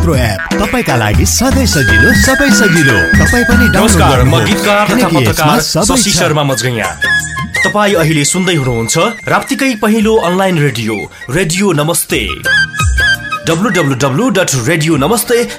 मात्र एप तपाईका लागि सधैँ सजिलो सबै सजिलो। तपाई पनि नमस्कार, म गीतकार तथा पत्रकार शशि शर्मा मजगैया। तपाई अहिले सुन्दै हुनुहुन्छ राप्तीकै पहिलो अनलाइन रेडियो नमस्ते। www.radionamaste